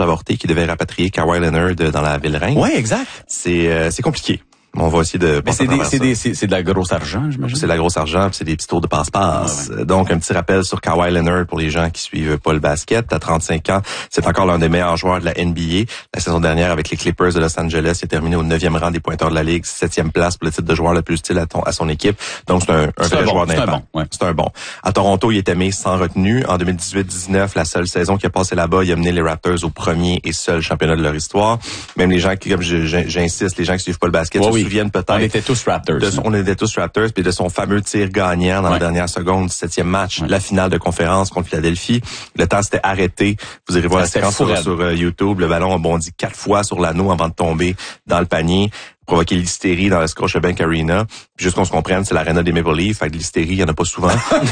avorté qui devait rapatrier Kawhi Leonard dans la ville reine. Oui, exact. C'est compliqué. On va essayer de... Mais c'est de la grosse argent, j'imagine. C'est de la grosse argent, puis c'est des petits tours de passe-passe. Ah ouais. Donc, un petit rappel sur Kawhi Leonard pour les gens qui suivent pas le basket. À 35 ans, c'est encore l'un des meilleurs joueurs de la NBA. La saison dernière, avec les Clippers de Los Angeles, il a terminé au 9e rang des pointeurs de la Ligue, 7e place pour le titre de joueur le plus utile à son équipe. Donc, c'est un vrai joueur d'impact. C'est un bon. À Toronto, il est aimé sans retenue. En 2018-19, la seule saison qu'il a passé là-bas, il a mené les Raptors au premier et seul championnat de leur histoire. Même les gens qui, comme j'insiste, les gens qui suivent pas le basket se souviennent peut-être. On était tous Raptors. On était tous Raptors, puis de son fameux tir gagnant dans la dernière seconde du 7e match, la finale de conférence contre Philadelphie. Le temps s'était arrêté. Vous irez voir la séquence sur YouTube. Le ballon a bondi 4 fois sur l'anneau avant de tomber dans le panier, provoquer l'hystérie dans le Scotiabank Arena. Puis juste qu'on se comprenne, c'est l'aréna des Maple Leafs, fait que de l'hystérie, il y en a pas souvent.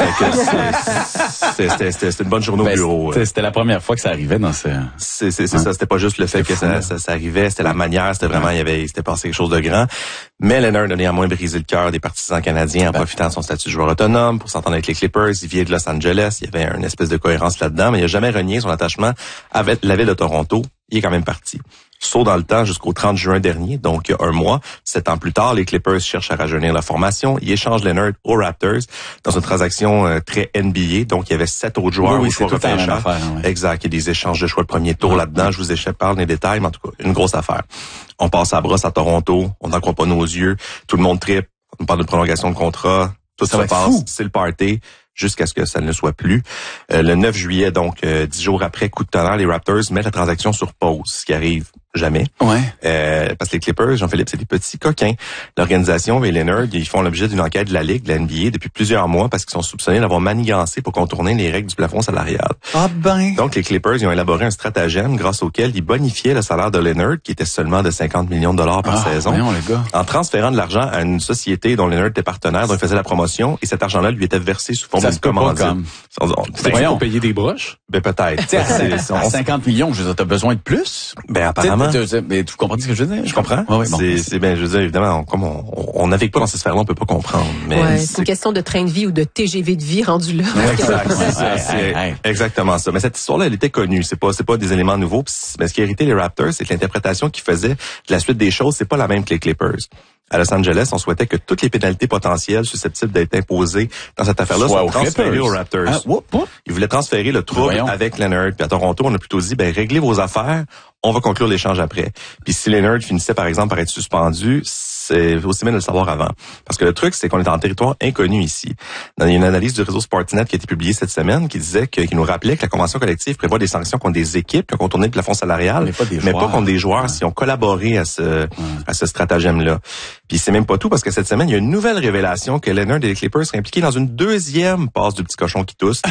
C'était une bonne journée au bureau. C'était la première fois que ça arrivait dans ce... C'est ça, c'était pas juste le fait que ça arrivait, c'était la manière, c'était vraiment, il s'était passé quelque chose de grand. Mais Leonard a néanmoins brisé le cœur des partisans canadiens en profitant de son statut de joueur autonome pour s'entendre avec les Clippers. Il vient de Los Angeles, il y avait une espèce de cohérence là-dedans, mais il a jamais renié son attachement avec la ville de Toronto. Il est quand même parti. Saut dans le temps jusqu'au 30 juin dernier, donc il y a un mois. 7 ans plus tard, les Clippers cherchent à rajeunir la formation. Ils échangent Leonard aux Raptors dans une transaction très NBA. Donc, il y avait 7 autres joueurs. Oui, c'est tout à fait affaire. Ouais. Exact. Il y a des échanges de choix de premier tour là-dedans. Je vous épargne les détails, mais en tout cas, une grosse affaire. On passe à la brosse à Toronto. On n'en croit pas nos yeux. Tout le monde tripe. On parle de prolongation de contrat. Tout ça passe. C'est le party. Jusqu'à ce que ça ne soit plus. Le 9 juillet, donc 10 jours après, coup de tonnerre, les Raptors mettent la transaction sur pause, ce qui arrive jamais. Ouais. Parce que les Clippers, Jean-Philippe, c'est des petits coquins. L'organisation et Leonard, ils font l'objet d'une enquête de la Ligue, de la NBA, depuis plusieurs mois parce qu'ils sont soupçonnés d'avoir manigancé pour contourner les règles du plafond salarial. Ah ben. Donc, les Clippers, ils ont élaboré un stratagème grâce auquel ils bonifiaient le salaire de Leonard, qui était seulement de 50 millions de dollars par saison, en transférant de l'argent à une société dont Leonard était partenaire, dont il faisait la promotion, et cet argent-là lui était versé sous forme de commandite. Voyons, payer des broches? Ben, peut-être. À 50 millions, je veux dire, t'as besoin de plus? Ben, apparemment. Mais tu comprends ce que je veux dire? Je comprends. Ouais, bon. C'est bien, je veux dire, évidemment, comme on navigue pas dans cette sphère-là, on peut pas comprendre. Mais c'est une question de train de vie ou de TGV de vie rendu là. Exact. C'est exactement ça. Mais cette histoire-là, elle était connue. C'est pas des éléments nouveaux. Mais ce qui a irrité les Raptors, c'est que l'interprétation qu'ils faisaient de la suite des choses, c'est pas la même que les Clippers. À Los Angeles, on souhaitait que toutes les pénalités potentielles susceptibles d'être imposées dans cette affaire-là soient transférées aux Raptors. Ils voulaient transférer le trouble avec Leonard. Puis à Toronto, on a plutôt dit, réglez vos affaires, on va conclure l'échange après. Puis si Leonard finissait, par exemple, par être suspendu, c'est aussi bien de le savoir avant. Parce que le truc, c'est qu'on est en territoire inconnu ici. Il y a une analyse du réseau Sportsnet qui a été publiée cette semaine qui disait qui nous rappelait que la convention collective prévoit des sanctions contre des équipes qui ont contourné le plafond salarial, mais pas contre des joueurs s'ils ont collaboré à ce stratagème-là. Puis c'est même pas tout, parce que cette semaine, il y a une nouvelle révélation que Leonard et les Clippers seraient impliqués dans une deuxième passe du petit cochon qui tousse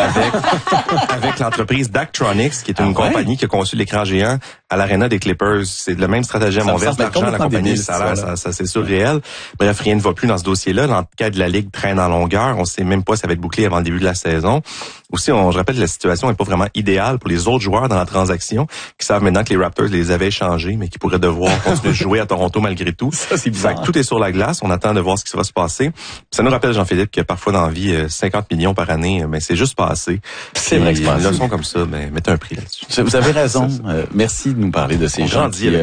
avec l'entreprise Daktronics, qui est une compagnie qui a conçu l'écran géant à l'aréna des Clippers. C'est le même stratagème. On verse de l'argent à la compagnie, le salaire, ça c'est surréel. Bref, rien ne va plus dans ce dossier-là. L'enquête de la Ligue traîne en longueur. On sait même pas si ça va être bouclé avant le début de la saison. Aussi, je rappelle que la situation n'est pas vraiment idéale pour les autres joueurs dans la transaction, qui savent maintenant que les Raptors les avaient échangés, mais qui pourraient devoir continuer de jouer à Toronto malgré tout. Ça, c'est bizarre. Tout est sur la glace. On attend de voir ce qui va se passer. Ça nous rappelle, Jean-Philippe, que parfois dans la vie, 50 millions par année, mais c'est juste pas assez. C'est vrai que c'est pas assez. Une leçon comme ça, mais mettez un prix là-dessus. Vous avez raison. Merci de nous parler de ces gens qui...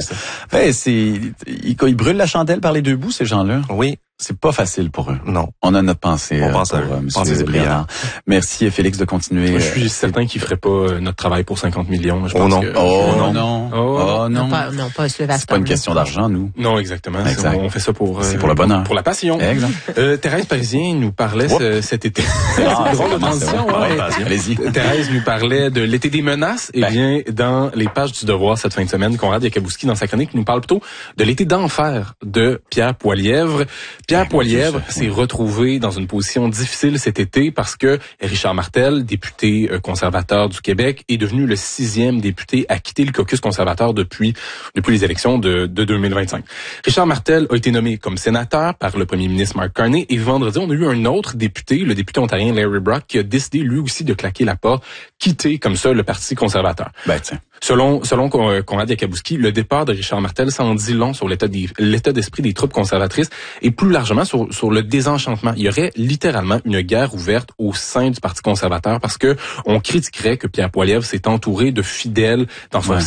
ils brûlent la chandelle par les deux bouts, ces gens-là. Oui. C'est pas facile pour eux. Non. On a notre pensée. On pense à eux. Monsieur Briand. Merci, Félix, de continuer. Moi, je suis certain qu'ils feraient pas notre travail pour 50 millions. Je pense non. Que... non. Non, pas c'est pas une question d'argent, nous. Non, exactement. Exact. On fait ça pour... c'est pour le bonheur. Pour la passion. Exact. Thérèse Parisien nous parlait cet été. C'est une drôle de transition. Allez-y. Thérèse nous parlait de l'été des menaces. Eh bien, dans les pages du Devoir cette fin de semaine, Conrad Yakabouski, dans sa chronique, nous parle plutôt de l'été d'enfer de Pierre Poilievre. Pierre Poilievre s'est retrouvé dans une position difficile cet été parce que Richard Martel, député conservateur du Québec, est devenu le 6e député à quitter le caucus conservateur depuis les élections de 2025. Richard Martel a été nommé comme sénateur par le premier ministre Mark Carney et vendredi, on a eu un autre député, le député ontarien Larry Brock, qui a décidé lui aussi de claquer la porte, quitter comme ça le Parti conservateur. Selon Conrad Yakabouski, le départ de Richard Martel s'en dit long sur l'état d'esprit des troupes conservatrices et plus largement sur le désenchantement. Il y aurait littéralement une guerre ouverte au sein du Parti conservateur parce que on critiquerait que Pierre Poilievre s'est entouré de fidèles dans son